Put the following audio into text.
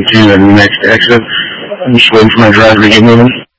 to the next exit. I'm just waiting for my driver to get moving.